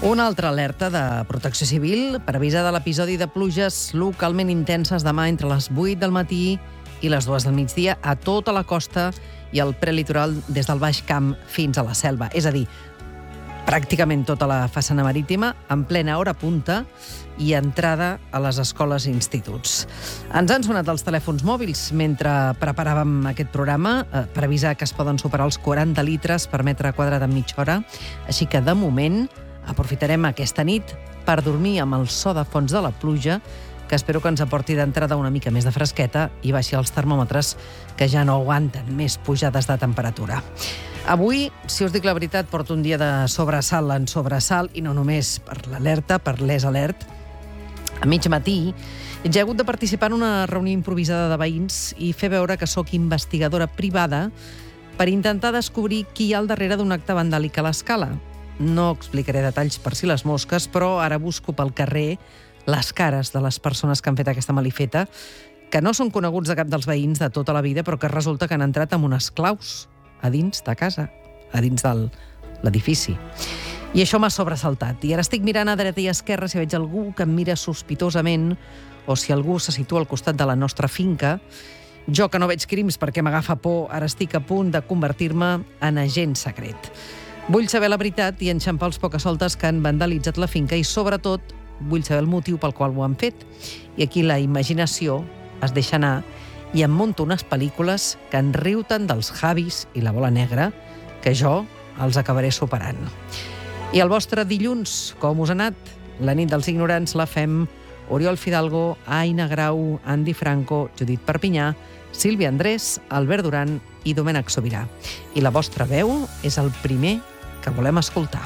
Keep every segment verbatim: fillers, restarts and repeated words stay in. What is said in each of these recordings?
Una altra alerta de Protecció Civil per avisar de l'episodi de pluges localment intenses demà entre les vuit del matí i les dues del migdia a tota la costa i el prelitoral des del Baix Camp fins a la Selva. És a dir, pràcticament tota la façana marítima en plena hora punta i entrada a les escoles i instituts. Ens han sonat els telèfons mòbils mentre preparàvem aquest programa eh, per avisar que es poden superar els quaranta litres per metre quadrat en mitja hora, així que de moment aprofitarem aquesta nit per dormir amb el so de fons de la pluja, que espero que ens aporti d'entrada una mica més de fresqueta i baixi els termòmetres, que ja no aguanten més pujades de temperatura. Avui, si us dic la veritat, porto un dia de sobresalt en sobresalt, i no només per l'alerta, per l'Es Alert. A mig matí ja he hagut de participar en una reunió improvisada de veïns i fer veure que sóc investigadora privada per intentar descobrir qui hi ha al darrere d'un acte vandàlic a l'Escala. No explicaré detalls per si les mosques, però ara busco pel carrer les cares de les persones que han fet aquesta malifeta, que no són coneguts de cap dels veïns de tota la vida, però que resulta que han entrat amb unes claus a dins de casa, a dins de l'edifici. I això m'ha sobresaltat. I ara estic mirant a dreta i a esquerra si veig algú que em mira sospitosament o si algú se situa al costat de la nostra finca. Jo, que no veig crims perquè m'agafa por, ara estic a punt de convertir-me en agent secret. Vull saber la veritat i enxampar els pocasoltes que han vandalitzat la finca i, sobretot, vull saber el motiu pel qual ho han fet. I aquí la imaginació es deixa anar i em munto unes pel·lícules que en riu tant dels Javis i la bola negra que jo els acabaré superant. I el vostre dilluns, com us ha anat? La nit dels ignorants la fem Oriol Fidalgo, Aina Grau, Andy Franco, Judit Perpinyà, Sílvia Andrés, Albert Duran i Domènec Sobirà. I la vostra veu és el primer que volem escoltar.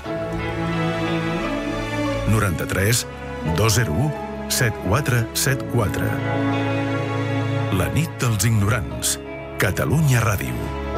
noranta-tres dos zero u set quatre set quatre. La nit dels ignorants. Catalunya Ràdio.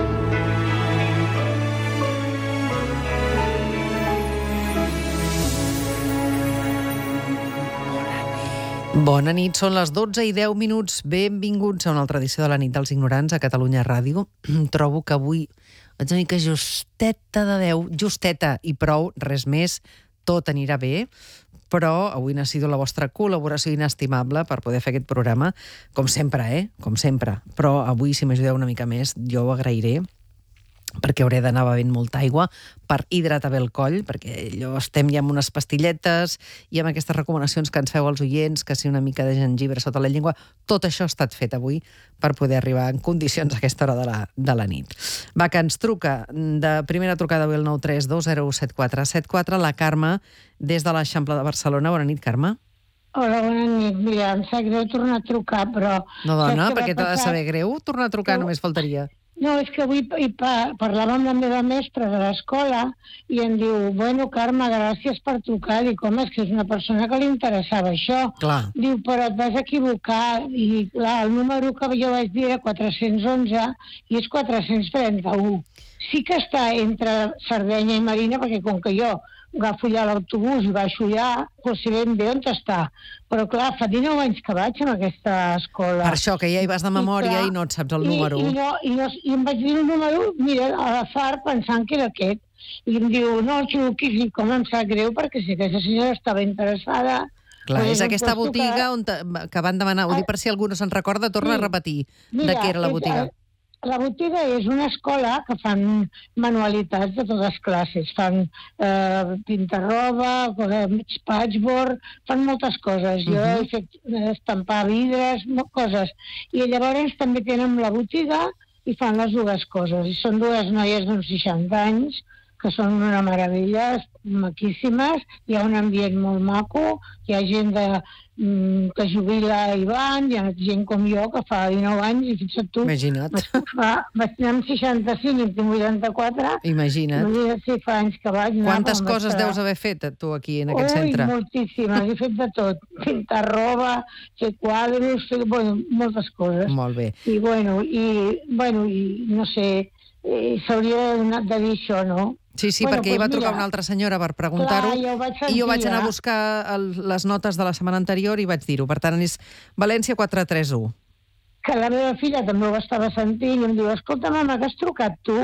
Bona nit, són les dotze i deu minuts. Benvinguts a una altra edició de la nit dels ignorants a Catalunya Ràdio. Trobo que avui vaig una mica justeta de deu, justeta i prou, res més, tot anirà bé, però avui necessito la vostra col·laboració inestimable per poder fer aquest programa, com sempre, eh? Com sempre. Però avui, si m'ajudeu una mica més, jo ho agrairé, perquè hauré d'anar bevent molta aigua per hidratar bé el coll, perquè allò estem ja amb unes pastilletes i amb aquestes recomanacions que ens feu als oients, que si una mica de gengibre sota la llengua, tot això ha estat fet avui per poder arribar en condicions a aquesta hora de la, de la nit. Va, que ens truca de primera trucada avui el nou tres dos zero u set quatre set quatre, la Carme, des de l'Eixample de Barcelona. Bona nit, Carme. Hola, bona nit. Mira, em sap greu tornar a trucar, però... No, dona, perquè t'ha de saber greu tornar a trucar, només faltaria. No, és que avui parlava amb la meva mestra de l'escola i em diu, bueno, Carme, gràcies per trucar. Dic, home, és que és una persona que li interessava això. Clar. Diu, però et vas equivocar. I clar, el número que jo vaig dir era quatre-cents onze i és quatre-cents trenta-u. Sí que està entre Sardenya i Marina, perquè com que jo agafo ja l'autobús i baixo ja, doncs si ben bé on està. Però clar, fa dinou anys que vaig en aquesta escola. Per això, que ja hi vas de memòria i, clar, i no et saps el número. I, i, no, i, no, I em vaig dir el número, mira, a la far, pensant que era aquest. I em diu, no, Xuquis, i com em sap greu, perquè si aquesta senyora estava interessada... Clar, és aquesta botiga on te, que van demanar, ho dic per si algú no se'n recorda, torna sí. a repetir de què era la botiga. És, la botiga és una escola que fan manualitats de totes classes. Fan eh, pintar-roba, patchwork, fan moltes coses. Jo uh-huh. he fet estampar vidres, coses. I llavors també tenen la botiga i fan les dues coses. I són dues noies d'uns seixanta anys, que són una meravella, maquíssimes, hi ha un ambient molt maco, hi ha gent de, mm, que jubila i van, hi ha gent com jo que fa dinou anys, i fixa't tu, imagina't. Fa, vaig anar amb seixanta-cinc i tinc vuitanta-quatre, imagina't. No sé si fa anys que vaig anar. Quantes coses estar... deus haver fet tu aquí en aquest Ui, centre? Moltíssimes, he fet de tot, pintar roba, fer quadres, fer, bueno, moltes coses. Molt bé. I bueno, i, bueno, i no sé, eh, s'hauria de dir això, no? Sí, sí, bueno, perquè hi va trucar mira, una altra senyora per preguntar-ho i jo vaig anar a buscar el, les notes de la setmana anterior i vaig dir-ho. Per tant, és València quatre tres u. Que la meva filla també ho estava sentint i em diu, escolta, mama, que has trucat tu?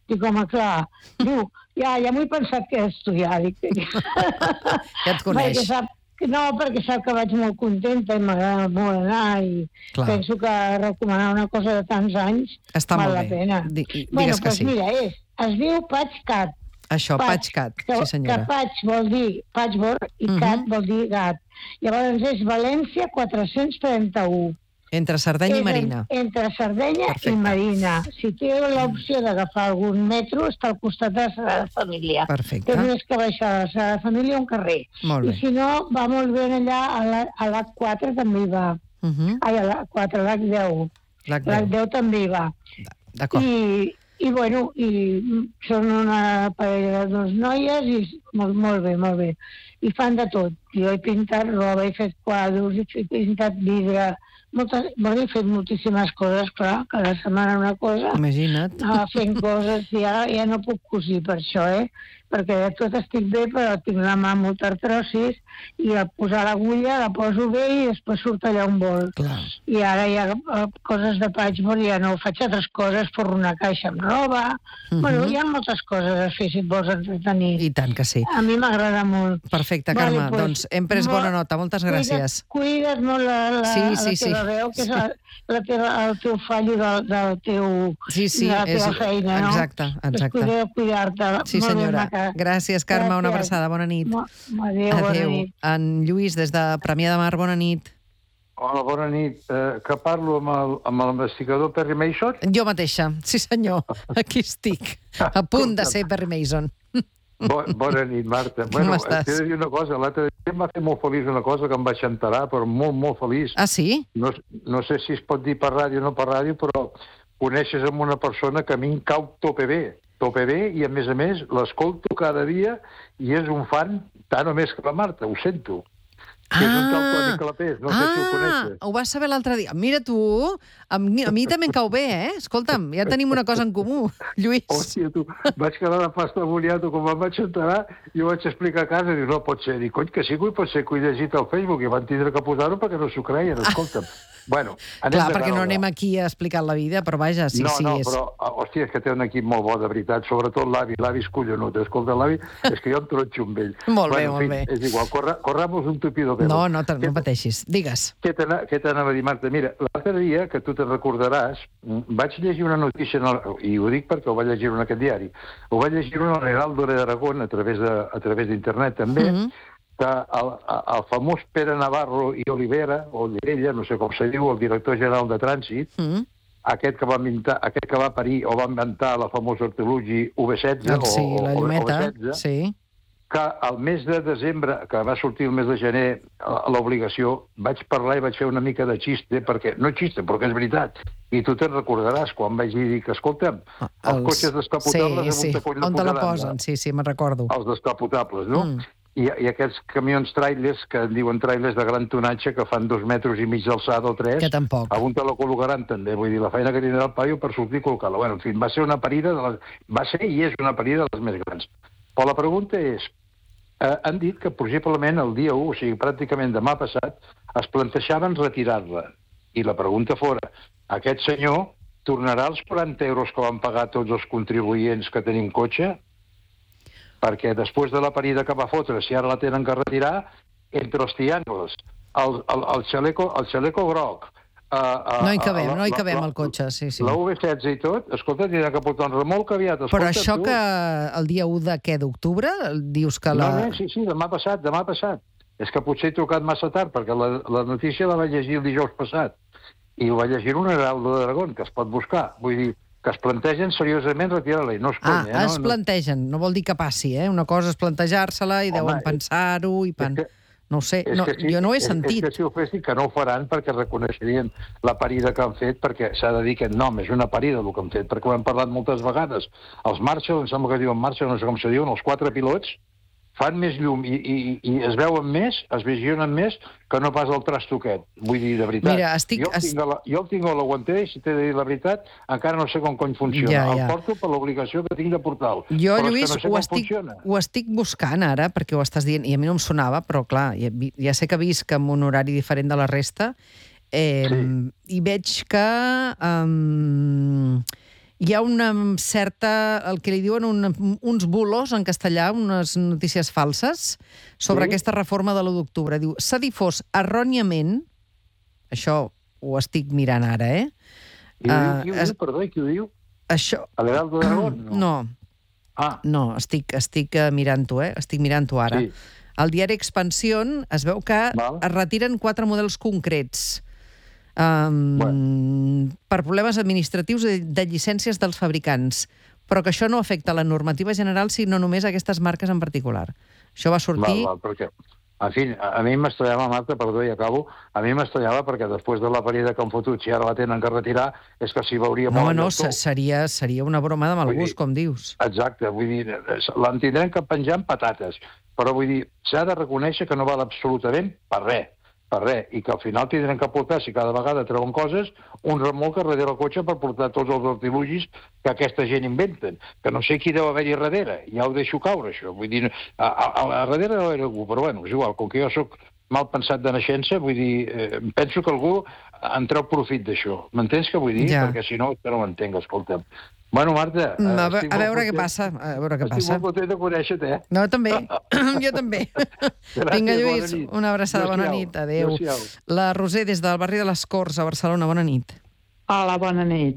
Dic, home, clar. Diu, ja, ja m'ho he pensat que és estudiar. Dic, ja et coneix. Perquè sap, no, perquè sap que vaig molt contenta i m'agrada molt anar i clar. Penso que recomanar una cosa de tants anys està val molt la bé. pena. D bueno, doncs sí. Mira, és, es diu PatchCat. Això, PatchCat, sí senyora. Que Patch vol dir patchwork i uh -huh. cat vol dir gat. Llavors és València quatre-cents trenta-u. Entre Sardenya i Marina. En, entre Sardenya Perfecte. I Marina. Si té l'opció d'agafar algun metro, està al costat de la Sagrada Família. Perfecte. Té més que baixar a la Sagrada Família un carrer. Molt bé. I si no, va molt bé allà, a l'H quatre també hi va. Uh -huh. Ai, a l'H quatre, l'H deu. L'H deu també hi va. D'acord. I, i, bueno, i són una parella de dues noies i molt, molt bé, molt bé. I fan de tot. Jo he pintat roba, he fet quadros, he pintat vidre. Moltes, bueno, he fet moltíssimes coses, clar, cada setmana una cosa. Imagina't. Anava fent coses i ara ja no puc cosir per això, eh? Perquè de tot estic bé, però tinc la mà molt artrosis i al posar l'agulla la poso bé i després surt allà un vol. Clar. I ara hi ha coses de patchwork, ja no faig altres coses, forro una caixa amb roba. Uh -huh. Bueno, hi ha moltes coses a fer si et vols entretenir. I tant que sí. A mi m'agrada molt. Perfecte, Carme. Vale, pues, doncs hem pres bona nota. Moltes gràcies. Cuida't, cuida't molt la, la, sí, sí, la teva sí. veu, que és la, la teva, el teu fallo del, del teu, sí, sí, de la teva és, feina, no? Exacte, exacte. Pues cuidar-te. Sí, senyora. Gràcies, Carme. Gràcies. Una abraçada. Bona nit. Adéu, Adéu. Bona nit. En Lluís, des de Premià de Mar, bona nit. Hola, bona nit. Eh, que parlo amb l'investigador Perry Mason? Jo mateixa, sí senyor. Aquí estic, a punt de ser Perry Mason. Bo, bona nit, Marta. Com bueno, estàs? T'he de dir una cosa. L'altre dia em va fer molt feliç una cosa que em vaig enterar, però molt, molt feliç. Ah, sí? No, no sé si es pot dir per ràdio o no per ràdio, però coneixes amb una persona que a mi em cau tope bé. Tope bé, i a més a més l'escolto cada dia i és un fan tant o més que la Marta, ho sento. Ah, és un tal Toni Clapés, no sé ah, si ho coneixes. Ho vas saber l'altre dia. Mira tu, a mi, a mi també em cau bé, eh? Escolta'm, ja tenim una cosa en comú, Lluís. Hòstia, tu, vaig quedar de pasta boniato quan me'n vaig enterar i ho vaig explicar a casa i dic, no pot ser. Dic, cony, que sí que pot ser que ho he llegit al Facebook i van tindre que posar-ho perquè no s'ho creien, escolta'm. Bueno, anem clar, de perquè no cara, anem aquí a explicar la vida, però vaja, sí, no, sí. No, no, és... però, hòstia, és que té un equip molt bo, de veritat, sobretot l'avi, l'avi és collonut, escolta, l'avi, és que jo em tronxo amb ell. Molt bé, bueno, molt fi, bé. És igual, corre, corramos un tupido pelo. No, no, no pateixis, digues. Què t'anava a dir, Marta? Mira, l'altre dia, que tu te'n recordaràs, vaig llegir una notícia, el, i ho dic perquè ho vaig llegir en aquest diari, ho vaig llegir en el Heraldo de Aragón, a través d'internet també, mm -hmm. que el, el famós Pere Navarro i Olivera, o Olivella, no sé com se diu, el director general de Trànsit, mm -hmm. aquest, que va inventar, aquest que va parir o va inventar la famosa artilugi U V setze, ah, sí, o, la o, llumeta, o V setze, sí. que el mes de desembre, que va sortir el mes de gener l'obligació, vaig parlar i vaig fer una mica de xiste, perquè, no xiste, perquè és veritat, i tu te'n recordaràs quan vaig dir que, escolta'm, els, els cotxes descapotables... Sí, sí, on te la posen, sí, sí, me'n recordo. Els descapotables, no? Mm. I, i aquests camions trailers, que en diuen trailers de gran tonatge, que fan dos metres i mig d'alçada o tres, que tampoc. A un te la col·locaran també, vull dir, la feina que tindrà el paio per sortir i col·locar-la. Bueno, en fi, va ser una parida, de les... va ser i és una parida de les més grans. Però la pregunta és, eh, han dit que possiblement el dia u, o sigui, pràcticament demà passat, es plantejaven retirar-la. I la pregunta fora, aquest senyor tornarà els quaranta euros que van pagar tots els contribuents que tenim cotxe? Perquè després de la parida que va fotre, si ara la tenen que retirar, entre els triangles, el, el, el, xaleco, el xaleco groc... Uh, uh, no hi cabem, la, no hi cabem la, al cotxe, sí, sí. La U V setze i tot, escolta, tindrà que portar un remolc aviat. Escolta, però això tu... que el dia u de què, d'octubre, dius que la... No, no, sí, sí, demà passat, demà passat. És que potser he trucat massa tard, perquè la, la notícia la vaig llegir el dijous passat. I ho vaig llegir un Heraldo d'Aragón, que es pot buscar. Vull dir, que es plantegen seriosament retirar-la, i no és conya. Ah, eh? es no, plantegen, no vol dir que passi, eh? Una cosa és plantejar-se-la i Home, deuen pensar-ho i... Pen... Que, no ho sé, és no, sí, jo no ho he és, sentit. És que si ho fessin, que no ho faran perquè reconeixerien la parida que han fet, perquè s'ha de dir que no, és una parida el que han fet, perquè ho hem parlat moltes vegades. Els Marshall, em sembla que diuen Marshall, no sé com se diuen, els quatre pilots, fan més llum i, i, i es veuen més, es visionen més, que no pas el trastoquet. Vull dir, de veritat. Mira, estic... Jo el tinc a la, jo el tinc a la guantera i, si t'he de dir la veritat, encara no sé com cony funciona. Ja, ja. El porto per l'obligació que tinc de portar-lo. Jo, però Lluís, és que no sé ho, com estic, funciona. ho estic buscant ara, perquè ho estàs dient, i a mi no em sonava, però clar, ja, ja sé que visc en un horari diferent de la resta, eh, sí. i veig que... Um, hi ha una certa, el que li diuen un, uns bulos en castellà, unes notícies falses sobre Sí. aquesta reforma de l'u d'octubre. Diu, s'ha difós erròniament, això ho estic mirant ara, eh? Qui ho diu? Uh, Qui ho es, diu? Perdó, qui ho diu? això... Adelante d'Aragón? No, Ah, no, estic, estic eh, mirant-ho, eh? Estic mirant-ho ara. sí. Al diari Expansión es veu que Val. es retiren quatre models concrets um, Bueno. per problemes administratius de, de llicències dels fabricants, però que això no afecta la normativa general, sinó només aquestes marques en particular. Això va sortir... Val, val, perquè, en fi, a, a mi m'estranyava, Marta, perdó, i acabo, a mi m'estranyava perquè després de la parida que han fotut, si ara la tenen que retirar, és que s'hi veuria No, molt no, el llautó. se- seria, seria una broma de mal Vull gust, dir- com dius. Exacte, vull dir, l'en tindrem que penjar amb patates, però vull dir, s'ha de reconèixer que no val absolutament per res, per res, i que al final tindrem que portar, si cada vegada treuen coses, un remolc darrere el cotxe per portar tots els artilugis que aquesta gent inventen, que no sé qui deu haver-hi darrere, ja ho deixo caure, això, vull dir, a, a, a, a darrere deu haver algú, però bueno, és igual, com que jo sóc mal pensat de naixença, vull dir, eh, penso que algú en treu profit d'això, m'entens què vull dir? Ja. Perquè si no, que no m'entenc, escolta'm. Bueno, Marta... eh, A, ve estic a molt veure què content. passa, a veure què Estic passa. molt content de conèixer-te, eh? No, també. Jo també. Gràcies, Vinga, bona Lluís, nit. una abraçada, bona Adéu-siau. nit. Adéu. Adéu-siau. La Roser, des del barri de les Corts, a Barcelona, bona nit. Hola, bona nit.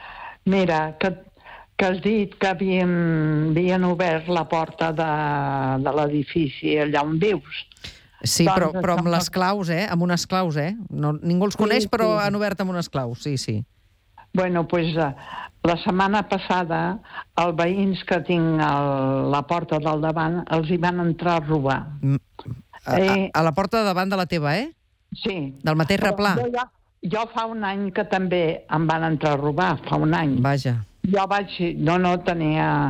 Mira, que, que has dit que havien, havien obert la porta de, de l'edifici allà on vius. Sí, Doncs però, però amb sembla- les claus, eh? Amb unes claus, eh? No, ningú els coneix, Sí, però sí. han obert amb unes claus, sí, sí. Bueno, doncs pues, la setmana passada els veïns que tinc a la porta del davant els hi van entrar a robar. Mm, A, a, Eh. a la porta de davant de la teva, eh? Sí. Del mateix Però replà. Jo, ja- jo fa un any que també em van entrar a robar, fa un any. Vaja. Jo vaig... No, no, tenia...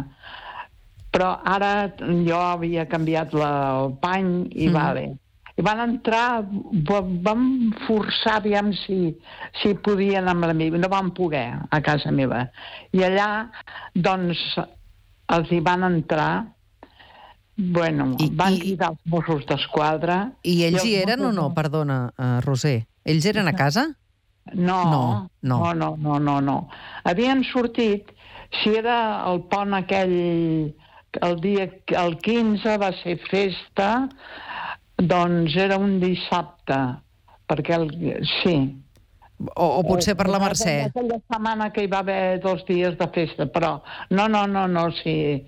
Però ara jo havia canviat la, el pany i Mm. mm. vale. I van entrar, va- vam forçar, aviam si, si podien amb la meva. No van poder a casa meva. I allà, doncs, els hi van entrar. Bueno, I- van i- cridar els Mossos d'Esquadra. I ells els hi eren o Mossos no? Perdona, uh, Roser. Ells eren a casa? No, No, no. no, no, no, no, no. Havien sortit, si era el pont aquell, el dia, el quinze va ser festa, doncs era un dissabte, perquè el, sí. O, o potser per la Mercè? Aquella setmana que hi va haver dos dies de festa, però no, no, no, no, sí.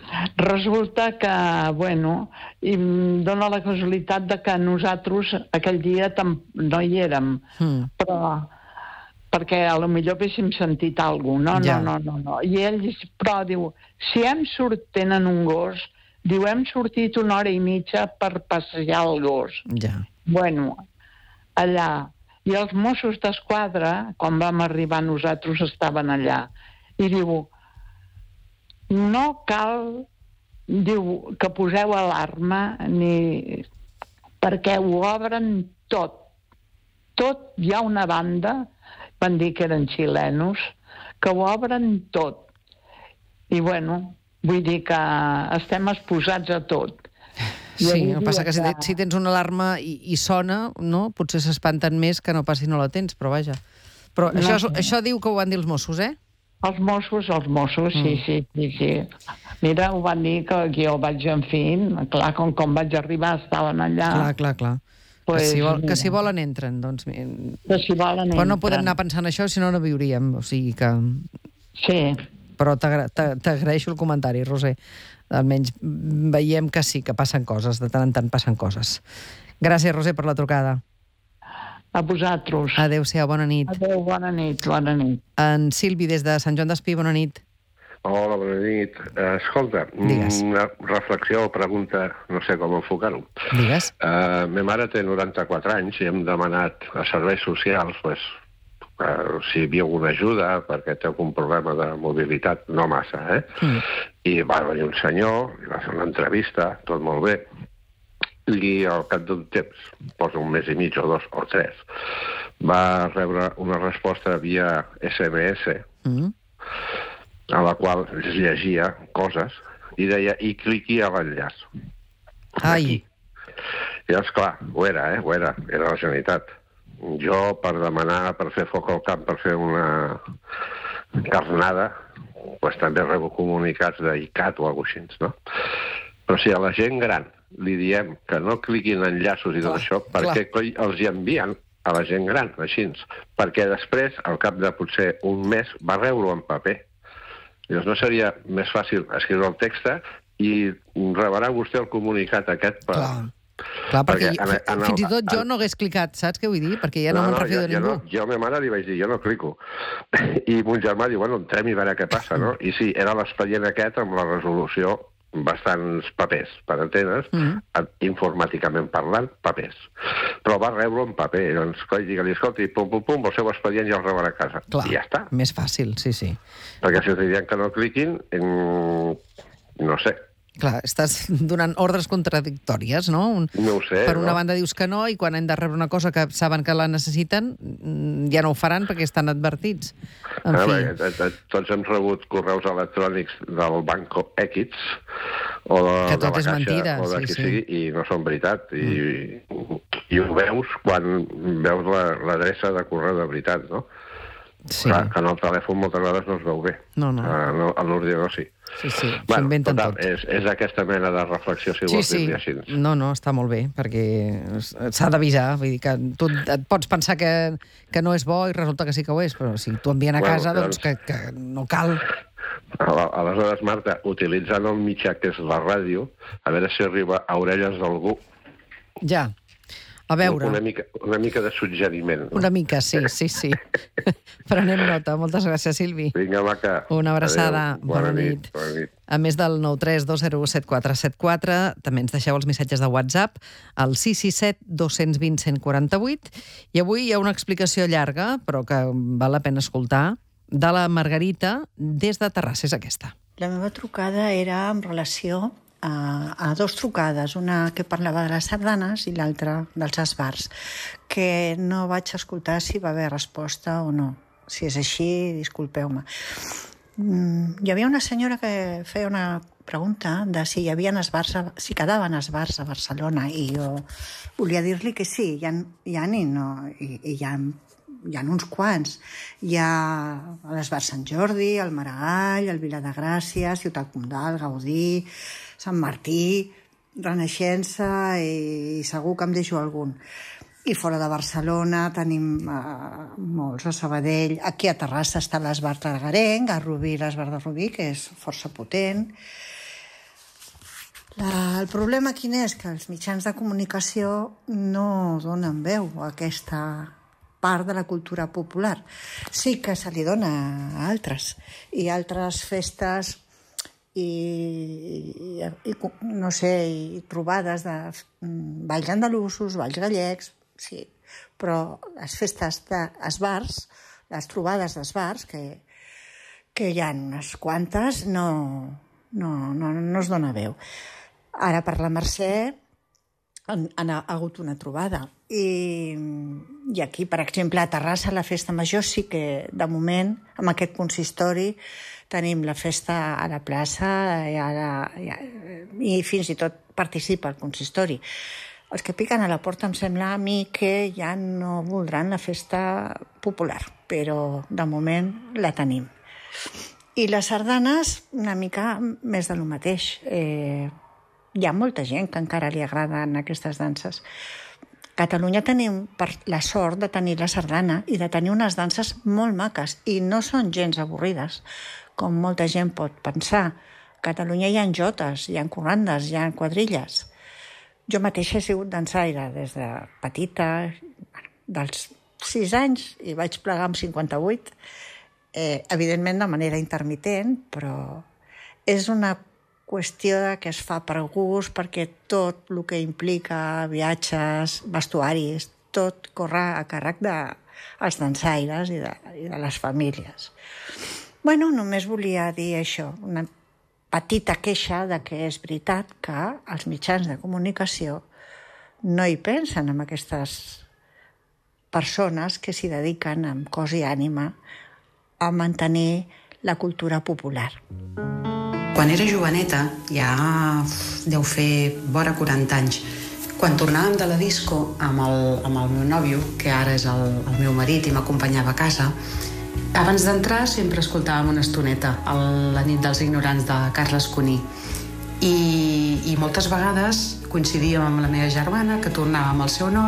Resulta que, bueno, i em dóna la casualitat de que nosaltres aquell dia tam- no hi érem, Mm. però perquè a lo millor haguéssim sentit alguna cosa. No, Ja. no, no, no, no. I ells, però, diu, si hem sort, tenen un gos, diu, hem sortit una hora i mitja per passejar el gos. Ja. Bueno, allà. I els Mossos d'Esquadra, quan vam arribar nosaltres, estaven allà. I diu, no cal, diu, que poseu alarma, ni... perquè ho obren tot. Tot, hi ha una banda, van dir que eren xilenos, que ho obren tot. I, bueno, vull dir que estem exposats a tot. Sí, Jo el que diria passa que si, que- te- si tens una alarma i, i sona, no? Potser s'espanten més que no passi no la tens, però vaja. Però No això, sé. això diu que ho van dir els Mossos, eh? Els Mossos, els Mossos, sí, Mm. sí, sí, sí. Mira, ho van dir que jo vaig, en fi, clar, com, com vaig arribar, estaven allà. Clar, clar, clar. Pues, que, si vol, que mira. si volen entren, doncs... mi- Que si volen Però no entren. podem anar pensant això, si no, no viuríem. O sigui que... Sí, Però t'agra- t'a- t'agraeixo el comentari, Roser. Almenys veiem que sí, que passen coses, de tant en tant passen coses. Gràcies, Roser, per la trucada. a vosaltres. Adéu-siau, bona nit. Adéu, bona nit, bona nit. En Silvi, des de Sant Joan d'Espí, bona nit. Hola, bona nit. Uh, escolta, Digues. una reflexió o pregunta, no sé com enfocar-ho. Digues. Uh, ma mare té noranta-quatre anys i hem demanat a serveis socials pues, uh, si hi havia alguna ajuda perquè té algun problema de mobilitat, no massa, eh? Mm. I va venir un senyor, i va fer una entrevista, tot molt bé, i al cap d'un temps, posa un mes i mig o dos o tres, va rebre una resposta via esse eme esse, Mm. a la qual es llegia coses i deia, i cliqui a l'enllaç. Ai. Aquí. I llavors, clar, ho era, eh? Ho era, era la Generalitat. Jo, per demanar, per fer foc al camp, per fer una carnada, pues, també rebo comunicats d'ICAT o alguna cosa així, no? Però si a la gent gran li diem que no cliquin enllaços i tot Clar, això, per clar. què coi els hi envien a la gent gran, així? Perquè després, al cap de potser un mes, va rebre-ho en paper. Llavors no seria més fàcil escriure el text i rebrà vostè el comunicat aquest per... Clar. Clar, perquè, Perquè en- en el- fins i tot jo en- no hagués clicat, saps què vull dir? Perquè ja no, me'n refio jo, de jo, ningú. no, jo a ma mare li vaig dir, jo no clico. I mon germà diu, bueno, entrem i a veure què passa, no? I sí, era l'expedient aquest amb la resolució bastants papers, per entendre's, Mm. informàticament parlant, papers. Però va rebre en paper, doncs, coi, digue-li, escolti, pum, pum, pum, el seu expedient ja el rebrà a casa. Clar, I ja està. més fàcil, sí, sí. Perquè si els diuen que no cliquin, mm, no sé, Clar, estàs donant ordres contradictòries, no? Un, no ho sé. per una no? banda dius que no i quan hem de rebre una cosa que saben que la necessiten mm, ja no ho faran perquè estan advertits. En Ah, fi, bé, eh, eh, tots hem rebut correus electrònics del Banco X o de, Que tot de és la Caixa mentida, o de sí, qui sí. sigui, i no són veritat. I, i ho veus quan veus la- l'adreça de correu de veritat, no? sí, Clar, que en el telèfon moltes vegades no es veu bé. No, no. Ah, no, a l'ordinador sí. sí, sí, Bueno, s'inventen total, tot. és, és aquesta mena de reflexió, si Sí, vols sí, dir-li així. no, no, està molt bé, perquè s'ha d'avisar, vull dir que tu et pots pensar que, que no és bo i resulta que sí que ho és, però si t'ho envien a Bueno, casa, doncs doncs- que, que no cal. Ala- Aleshores, Marta, utilitzant el mitjà que és la ràdio, a veure si arriba a orelles d'algú Ja, a veure. una mica, una mica de suggeriment. No? Una mica, sí, sí, sí. Prenem nota. Moltes gràcies, Silvi. Vinga, maca. Una abraçada. Adéu. Bona, Bona nit. nit. Bona nit. A més del nou tres dos zero u set quatre set quatre, també ens deixeu els missatges de WhatsApp al sis sis set dos dos zero cent i quaranta vuit. I avui hi ha una explicació llarga, però que val la pena escoltar, de la Margarita des de Terrassa. És aquesta. La meva trucada era en relació a, a dos trucades, una que parlava de les sardanes i l'altra dels esbars, que no vaig escoltar si va haver resposta o no. Si és així, disculpeu-me. Mm, hi havia una senyora que feia una pregunta de si hi havia esbars, a, si quedaven esbars a Barcelona, i jo volia dir-li que sí, hi ha, hi ha, i, no, i, i hi ha hi ha uns quants. Hi ha l'Esbar Sant Jordi, el Maragall, el Vila de Gràcia, Ciutat Comtal, Gaudí, Sant Martí, Renaixença, i segur que em deixo algun. I fora de Barcelona tenim uh, molts, a Sabadell. Aquí a Terrassa està l'Esbar Targarenc, a Rubí l'Esbar de Rubí, que és força potent. La, el problema quin és? Que els mitjans de comunicació no donen veu a aquesta part de la cultura popular. Sí que se li dona a altres, i altres festes i, i, i no sé, i trobades de balls andalusos, balls gallecs, sí, però les festes d'esbars, les trobades d'esbars, que, que hi ha unes quantes, no, no, no, no es dona veu. Ara per la Mercè han, han hagut una trobada. I, I aquí, per exemple, a Terrassa, la festa major sí que, de moment, amb aquest consistori, tenim la festa a la plaça i, ara, i, i fins i tot participa el consistori. Els que piquen a la porta em sembla a mi que ja no voldran la festa popular, però de moment la tenim. I les sardanes, una mica més de lo mateix. Eh, hi ha molta gent que encara li agraden aquestes danses. A Catalunya tenim la sort de tenir la sardana i de tenir unes danses molt maques, i no són gens avorrides, com molta gent pot pensar. A Catalunya hi ha jotes, hi ha corrandes, hi ha quadrilles. Jo mateixa he sigut dansaire des de petita, dels sis anys, i vaig plegar amb cinquanta-vuit, eh, evidentment de manera intermitent, però és una qüestió que es fa per gust, perquè tot el que implica viatges, vestuaris, tot corre a càrrec dels dansaires i de, i de les famílies. Bueno, només volia dir això, una petita queixa de que és veritat que els mitjans de comunicació no hi pensen en aquestes persones que s'hi dediquen amb cos i ànima a mantenir la cultura popular. Quan era joveneta, ja deu fer vora quaranta anys, quan tornàvem de la disco amb el, amb el meu nòvio, que ara és el, el meu marit i m'acompanyava a casa, Abans d'entrar sempre escoltàvem una estoneta, el, la nit dels ignorants de Carles Cuní. I, i moltes vegades coincidíem amb la meva germana, que tornava amb el seu nòvio,